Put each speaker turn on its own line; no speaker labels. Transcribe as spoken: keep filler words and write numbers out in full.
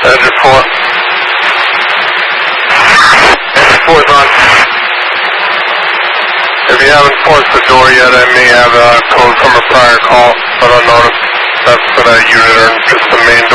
Engine four. Engine four is on. If you haven't forced the door yet, I may have a code from a prior call, but unnoticed. That's for that unit or just the main